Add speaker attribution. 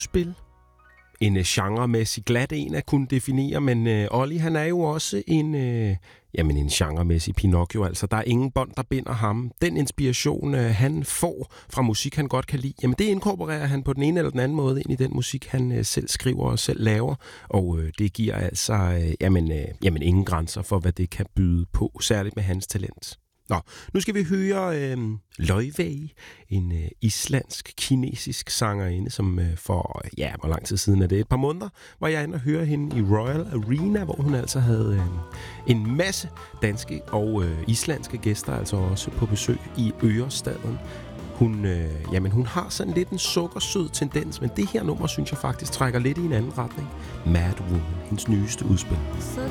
Speaker 1: spil. En genremæssig glat en at kunne definere, men Olli, han er jo også en genremæssig Pinocchio. Altså, der er ingen bånd, der binder ham. Den inspiration, han får fra musik, han godt kan lide, jamen det inkorporerer han på den ene eller den anden måde ind i den musik, han selv skriver og selv laver. Og det giver altså ingen grænser for, hvad det kan byde på, særligt med hans talent. Nå, nu skal vi høre Laufey, en islandsk-kinesisk sangerinde, som for, hvor lang tid siden er det? Et par måneder, var jeg inde og høre hende i Royal Arena, hvor hun altså havde en masse danske og islandske gæster, altså også på besøg i Ørestaden. Hun har sådan lidt en sukkersød tendens, men det her nummer, synes jeg faktisk trækker lidt i en anden retning. Mad Woman, hendes nyeste udspil.
Speaker 2: Så